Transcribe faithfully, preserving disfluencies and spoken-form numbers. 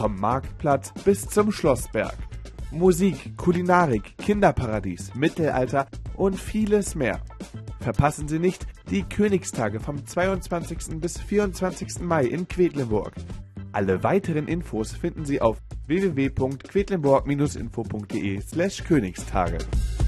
Vom Marktplatz bis zum Schlossberg. Musik, Kulinarik, Kinderparadies, Mittelalter und vieles mehr. Verpassen Sie nicht die Königstage vom zweiundzwanzigsten bis vierundzwanzigsten Mai in Quedlinburg. Alle weiteren Infos finden Sie auf w w w punkt quedlinburg Bindestrich info punkt de slash Königstage.